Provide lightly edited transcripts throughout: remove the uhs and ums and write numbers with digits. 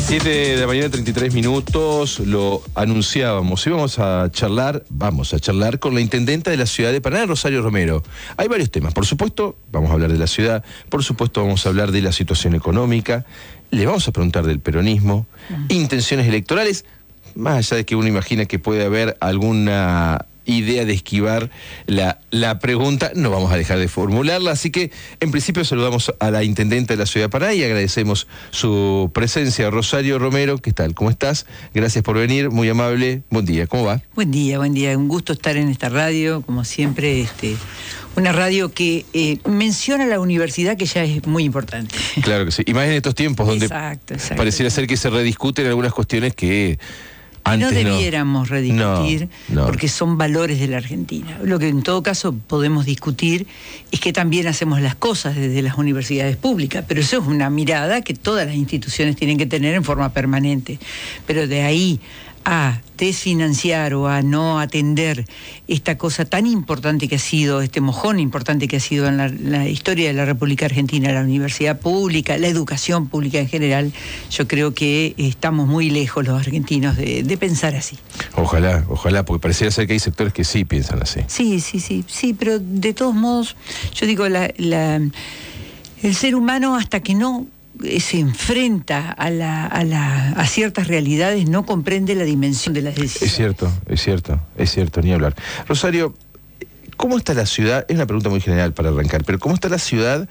7 de la mañana, 33 minutos, lo anunciábamos. Vamos a charlar con la intendenta de la ciudad de Paraná, Rosario Romero. Hay varios temas. Por supuesto, vamos a hablar de la ciudad. Por supuesto, vamos a hablar de la situación económica. Le vamos a preguntar del peronismo, intenciones electorales, más allá de que uno imagina que puede haber alguna idea de esquivar la pregunta, no vamos a dejar de formularla, así que en principio saludamos a la intendenta de la ciudad de Paraná y agradecemos su presencia. Rosario Romero, ¿qué tal? ¿Cómo estás? Gracias por venir, muy amable. Buen día, ¿cómo va? Buen día, un gusto estar en esta radio, como siempre, una radio que menciona la universidad, que ya es muy importante. Claro que sí, y más en estos tiempos donde pareciera ser que se rediscuten algunas cuestiones que antes no debiéramos rediscutir, no. Porque son valores de la Argentina. Lo que en todo caso podemos discutir es que también hacemos las cosas desde las universidades públicas, pero eso es una mirada que todas las instituciones tienen que tener en forma permanente. Pero de ahí a desfinanciar o a no atender esta cosa tan importante que ha sido, este mojón importante que ha sido en la historia de la República Argentina, la universidad pública, la educación pública en general, yo creo que estamos muy lejos los argentinos de pensar así. Ojalá, porque pareciera ser que hay sectores que sí piensan así. Sí, pero de todos modos, yo digo, el ser humano, hasta que no se enfrenta a ciertas realidades, no comprende la dimensión de las decisiones. Es cierto, ni hablar. Rosario, ¿cómo está la ciudad? Es una pregunta muy general para arrancar, pero ¿cómo está la ciudad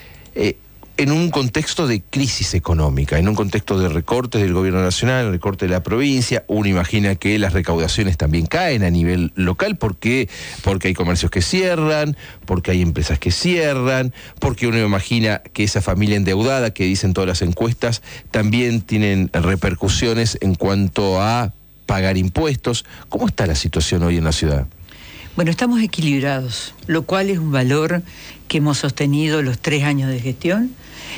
en un contexto de crisis económica, en un contexto de recortes del gobierno nacional, recorte de la provincia? Uno imagina que las recaudaciones también caen a nivel local, porque hay comercios que cierran, porque hay empresas que cierran, porque uno imagina que esa familia endeudada, que dicen todas las encuestas, también tienen repercusiones en cuanto a pagar impuestos. ¿Cómo está la situación hoy en la ciudad? Bueno, estamos equilibrados, lo cual es un valor que hemos sostenido los 3 años de gestión.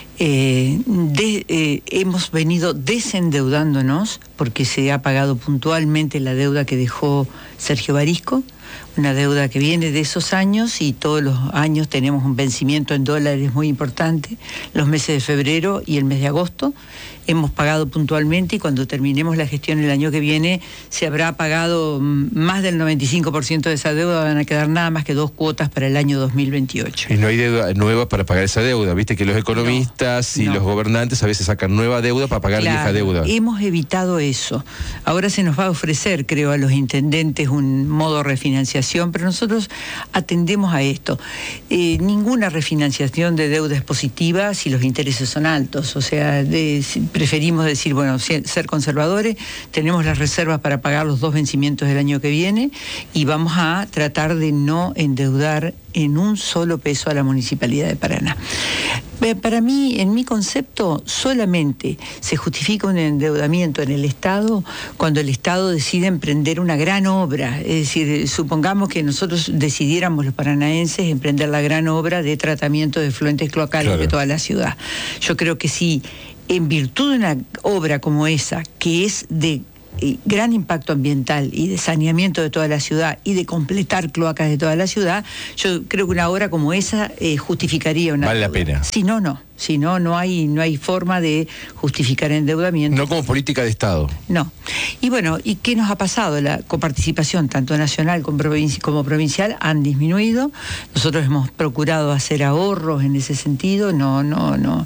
Hemos venido desendeudándonos porque se ha pagado puntualmente la deuda que dejó Sergio Barisco, una deuda que viene de esos años, y todos los años tenemos un vencimiento en dólares muy importante, los meses de febrero y el mes de agosto. Hemos pagado puntualmente, y cuando terminemos la gestión el año que viene se habrá pagado más del 95% de esa deuda. Van a quedar nada más que 2 cuotas para el año 2028. Y no hay deuda nueva para pagar esa deuda. Viste que los economistas y los gobernantes a veces sacan nueva deuda para pagar vieja deuda. Hemos evitado eso. Ahora se nos va a ofrecer, creo, a los intendentes un modo de refinanciación, pero nosotros atendemos a esto. Ninguna refinanciación de deuda es positiva si los intereses son altos. O sea, preferimos decir, bueno, ser conservadores, tenemos las reservas para pagar los 2 vencimientos del año que viene, y vamos a tratar de no endeudar en un solo peso a la Municipalidad de Paraná. Para mí, en mi concepto, solamente se justifica un endeudamiento en el Estado cuando el Estado decide emprender una gran obra. Es decir, supongamos que nosotros decidiéramos, los paranaenses, emprender la gran obra de tratamiento de efluentes cloacales de toda la ciudad. Yo creo que sí, en virtud de una obra como esa, que es de gran impacto ambiental y de saneamiento de toda la ciudad y de completar cloacas de toda la ciudad, yo creo que una obra como esa justificaría una vale deuda. La pena. Si no, no. Si no, no hay forma de justificar endeudamiento. No como política de Estado. No. Y bueno, ¿y qué nos ha pasado? La coparticipación, tanto nacional como provincial, han disminuido. Nosotros hemos procurado hacer ahorros en ese sentido, no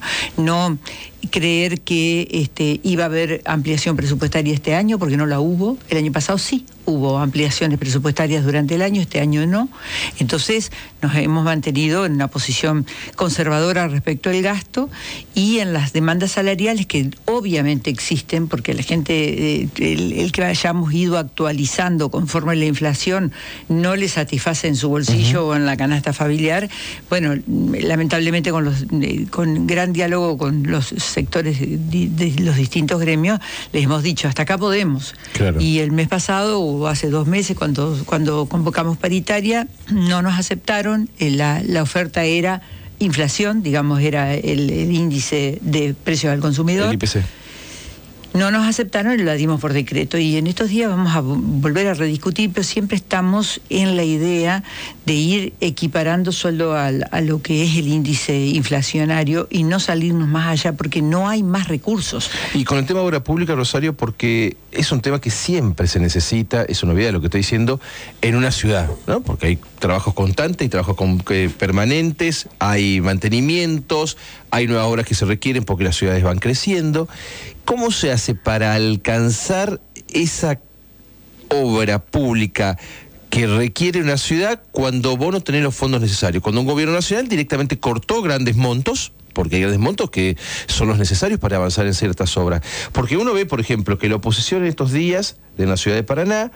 creer que iba a haber ampliación presupuestaria este año, porque no la hubo. El año pasado sí hubo ampliaciones presupuestarias durante el año, este año no. Entonces nos hemos mantenido en una posición conservadora respecto al gasto y en las demandas salariales, que obviamente existen, porque la gente, el que hayamos ido actualizando conforme la inflación no le satisface en su bolsillo o en la canasta familiar. Bueno, lamentablemente con gran diálogo con los sectores de los distintos gremios, les hemos dicho, hasta acá podemos. Claro. Y el mes pasado, o hace 2 meses, cuando convocamos paritaria, no nos aceptaron. La oferta era inflación, digamos, era el índice de precios al consumidor. El IPC. No nos aceptaron y la dimos por decreto. Y en estos días vamos a volver a rediscutir, pero siempre estamos en la idea de ir equiparando sueldo a lo que es el índice inflacionario y no salirnos más allá porque no hay más recursos. Y con el tema de obra pública, Rosario, porque es un tema que siempre se necesita, es una novedad lo que estoy diciendo, en una ciudad, ¿no? Porque hay trabajos constantes, hay trabajos permanentes, hay mantenimientos, hay nuevas obras que se requieren porque las ciudades van creciendo. ¿Cómo se hace para alcanzar esa obra pública que requiere una ciudad cuando vos no tenés los fondos necesarios? Cuando un gobierno nacional directamente cortó grandes montos, porque hay grandes montos que son los necesarios para avanzar en ciertas obras. Porque uno ve, por ejemplo, que la oposición en estos días de la ciudad de Paraná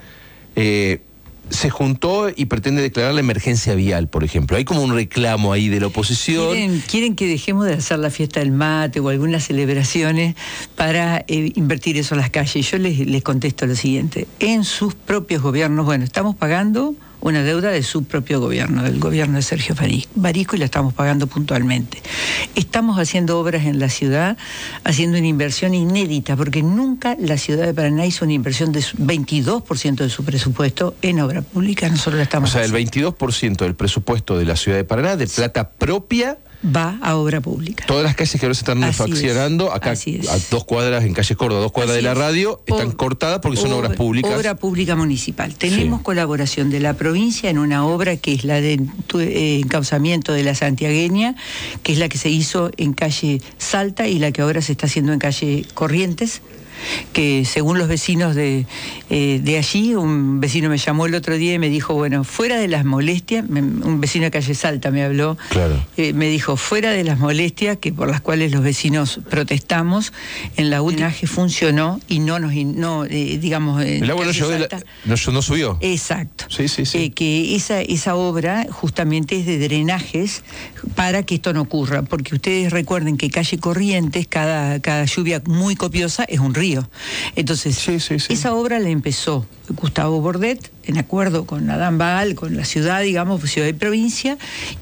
se juntó y pretende declarar la emergencia vial, por ejemplo. Hay como un reclamo ahí de la oposición. Quieren que dejemos de hacer la fiesta del mate o algunas celebraciones para invertir eso en las calles. Yo les contesto lo siguiente. En sus propios gobiernos, bueno, estamos pagando una deuda de su propio gobierno, del gobierno de Sergio Barisco, y la estamos pagando puntualmente. Estamos haciendo obras en la ciudad, haciendo una inversión inédita, porque nunca la ciudad de Paraná hizo una inversión de 22% de su presupuesto en obra pública. Nosotros la estamos haciendo. El 22% del presupuesto de la ciudad de Paraná, de plata propia, va a obra pública. Todas las calles que ahora se están refaccionando, acá a 2 cuadras, en calle Córdoba, 2 cuadras de la radio, están cortadas porque son obras públicas. Obra pública municipal. Tenemos colaboración de la provincia en una obra que es la de encauzamiento de la Santiagueña, que es la que se hizo en calle Salta y la que ahora se está haciendo en calle Corrientes, que según los vecinos de allí, un vecino me llamó el otro día y me dijo, bueno, fuera de las molestias, un vecino de calle Salta me habló, me dijo, fuera de las molestias que por las cuales los vecinos protestamos, en la última funcionó y no nos, digamos... El agua no subió. Exacto. Sí. Que esa obra justamente es de drenajes para que esto no ocurra, porque ustedes recuerden que calle Corrientes, cada lluvia muy copiosa es un río. Entonces, esa obra la empezó Gustavo Bordet en acuerdo con Adán Baal, con la ciudad, digamos, ciudad y provincia,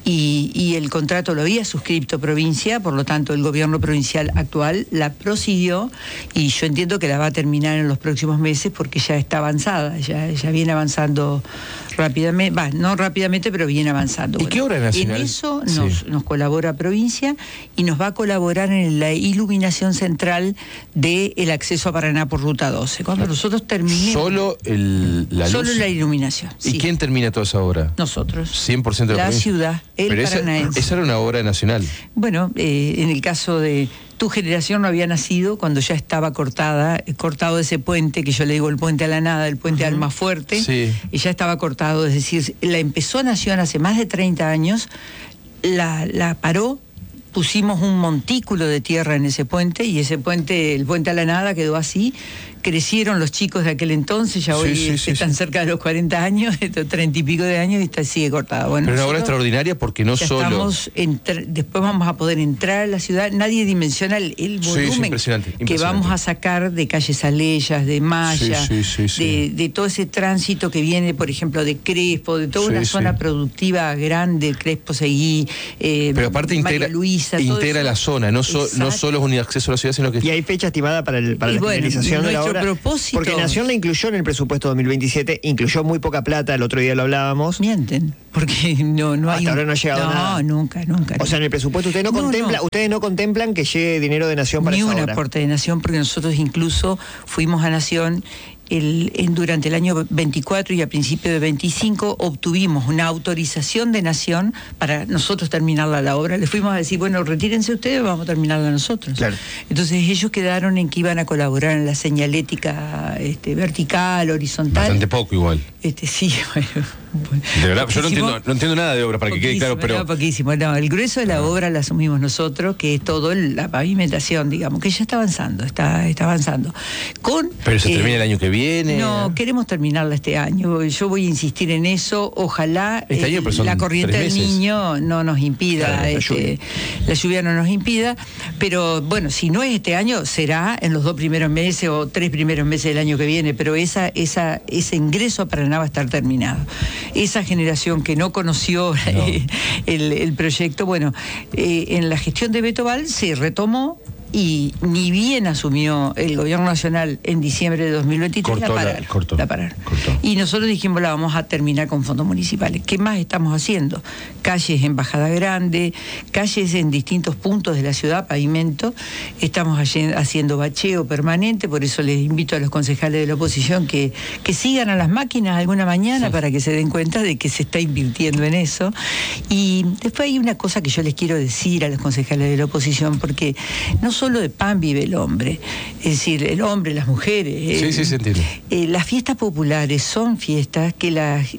y el contrato lo había suscrito provincia, por lo tanto el gobierno provincial actual la prosiguió y yo entiendo que la va a terminar en los próximos meses porque ya está avanzada, ya viene avanzando rápidamente, no rápidamente, pero viene avanzando. ¿Y qué obra nacional? En eso nos colabora provincia y nos va a colaborar en la iluminación central del acceso a Paraná por Ruta 12. Cuando nosotros terminemos... ¿Solo la luz? Solo la iluminación. ¿Y quién termina toda esa obra? Nosotros. 100% de la ciudad, paranaense. Esa era una obra nacional. Bueno, en el caso de... Tu generación no había nacido cuando ya estaba cortado ese puente, que yo le digo el puente a la nada, el puente Almafuerte, y ya estaba cortado, es decir, la empezó Nación hace más de 30 años, la paró, pusimos un montículo de tierra en ese puente, y ese puente, el puente a la nada, quedó así. Crecieron los chicos de aquel entonces, ya hoy están cerca de los 40 años, 30 y pico de años, y sigue cortada. Bueno, pero una obra extraordinaria porque no solo... Después vamos a poder entrar a la ciudad, nadie dimensiona el volumen que vamos a sacar de calles Aleyas, de Maya, de todo ese tránsito que viene, por ejemplo, de Crespo, de toda una zona productiva grande, Crespo, Seguí, pero aparte María Luisa, integra la zona, no solo es un acceso a la ciudad, sino que... Y hay fecha estimada para la finalización de la obra. Propósito. Porque Nación la incluyó en el presupuesto 2027, incluyó muy poca plata, el otro día lo hablábamos. Mienten, porque no hay... Hasta ahora no ha llegado nada. No, nunca. O sea, en el presupuesto ustedes no contemplan que llegue dinero de Nación para esa obra. Ni un aporte de Nación, porque nosotros incluso fuimos a Nación durante el año 24 y a principio de 25 obtuvimos una autorización de Nación para nosotros terminarla la obra. Les fuimos a decir, bueno, retírense ustedes, vamos a terminarla nosotros. Claro. Entonces ellos quedaron en que iban a colaborar en la señalética vertical, horizontal. Bastante poco igual. Sí, bueno. De verdad, yo no entiendo nada de obra, para que quede claro, pero... Poquísimo, no, el grueso de la obra la asumimos nosotros, que es todo la pavimentación, digamos, que ya está avanzando, está avanzando. Pero se termina el año que viene. No, queremos terminarla este año, yo voy a insistir en eso, ojalá la corriente del Niño no nos impida, la lluvia no nos impida, pero bueno, si no es este año, será en los 2 primeros meses o 3 primeros meses del año que viene, pero ese ingreso a Paraná va a estar terminado. Esa generación que no conoció el proyecto, bueno, en la gestión de Beto Val se retomó y ni bien asumió el gobierno nacional en diciembre de 2023, la pararon. Y nosotros dijimos, la vamos a terminar con fondos municipales. ¿Qué más estamos haciendo? Calles en Bajada Grande, calles en distintos puntos de la ciudad, pavimento. Estamos haciendo bacheo permanente, por eso les invito a los concejales de la oposición que sigan a las máquinas alguna mañana para que se den cuenta de que se está invirtiendo en eso. Y después hay una cosa que yo les quiero decir a los concejales de la oposición, porque no solo de pan vive el hombre, es decir, el hombre, las mujeres. Sí, se entiende. Las fiestas populares son fiestas que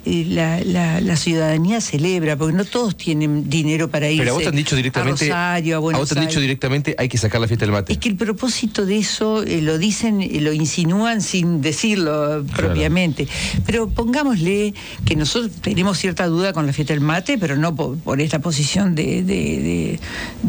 la ciudadanía celebra, porque no todos tienen dinero para irse. Pero a vos te han dicho directamente, a Rosario, a Buenos Aires. A vos te han dicho directamente, hay que sacar la fiesta del mate. Es que el propósito de eso lo dicen, lo insinúan sin decirlo propiamente. Pero pongámosle que nosotros tenemos cierta duda con la fiesta del mate, pero no por esta posición de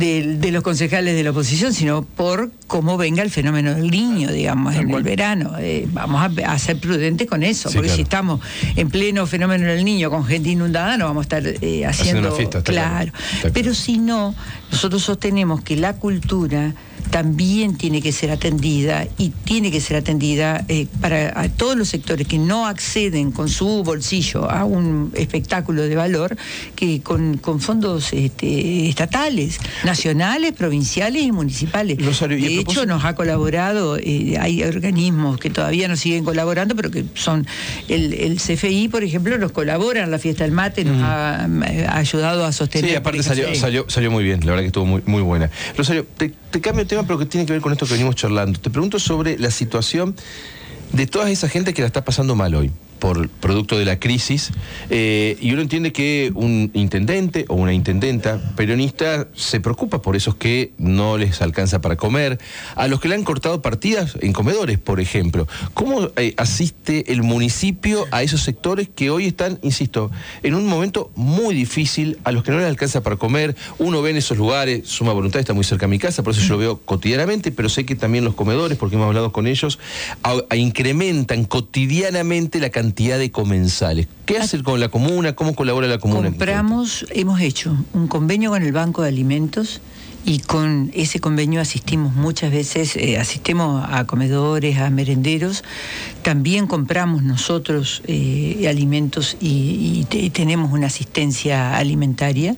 los concejales de la oposición, sino por cómo venga el fenómeno del niño, digamos, en el verano. Vamos a ser prudentes con eso, porque si estamos en pleno fenómeno del niño con gente inundada, no vamos a estar haciendo una fiesta. Claro. Pero si no, nosotros sostenemos que la cultura también tiene que ser atendida, y tiene que ser atendida para a todos los sectores que no acceden con su bolsillo a un espectáculo de valor, que con fondos estatales, nacionales, provinciales y municipales. Rosario, de hecho, nos ha colaborado, hay organismos que todavía nos siguen colaborando, pero que son el CFI, por ejemplo, nos colabora en la fiesta del mate, nos ha ayudado a sostener. Sí, aparte salió muy bien, la verdad que estuvo muy buena. Rosario, te cambio el tema, pero que tiene que ver con esto que venimos charlando. Te pregunto sobre la situación de toda esa gente que la está pasando mal hoy por producto de la crisis, y uno entiende que un intendente o una intendenta peronista se preocupa por esos que no les alcanza para comer, a los que le han cortado partidas en comedores, por ejemplo. ¿Cómo asiste el municipio a esos sectores que hoy están, insisto, en un momento muy difícil, a los que no les alcanza para comer? Uno ve en esos lugares, Suma Voluntad está muy cerca de mi casa, por eso yo lo veo cotidianamente, pero sé que también los comedores, porque hemos hablado con ellos, incrementan cotidianamente la cantidad de comensales. ¿Qué hace con la comuna? ¿Cómo colabora la comuna? Hemos hecho un convenio con el Banco de Alimentos, y con ese convenio asistimos muchas veces, asistimos a comedores, a merenderos, también compramos nosotros alimentos y tenemos una asistencia alimentaria.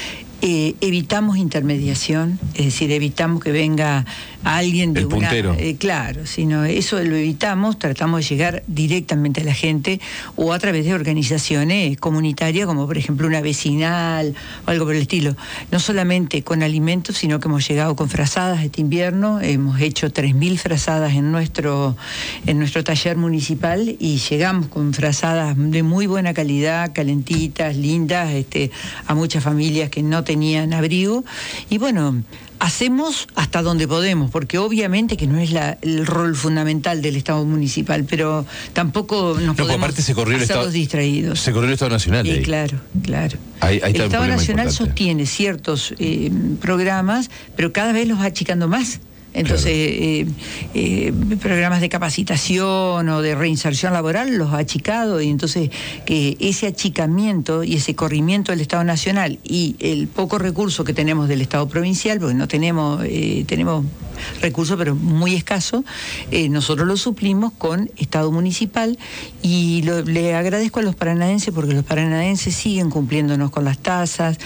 Evitamos intermediación, es decir, evitamos que venga alguien de puntero. Claro, sino eso lo evitamos, tratamos de llegar directamente a la gente o a través de organizaciones comunitarias, como por ejemplo una vecinal o algo por el estilo. No solamente con alimentos, sino que hemos llegado con frazadas este invierno, hemos hecho 3.000 frazadas en nuestro taller municipal, y llegamos con frazadas de muy buena calidad, calentitas, lindas, a muchas familias que no tenían abrigo. Y bueno, hacemos hasta donde podemos, porque obviamente que no es el rol fundamental del Estado municipal, pero tampoco nos podemos aparte se corrió hacerlos distraídos. Se corrió el Estado Nacional. Claro. Ahí el Estado Nacional importante sostiene ciertos programas, pero cada vez los va achicando más. Entonces, programas de capacitación o de reinserción laboral los ha achicado, y entonces que ese achicamiento y ese corrimiento del Estado Nacional y el poco recurso que tenemos del Estado provincial, porque no tenemos recursos, pero muy escaso, nosotros lo suplimos con Estado municipal, y le agradezco a los paranaenses, porque los paranaenses siguen cumpliéndonos con las tasas,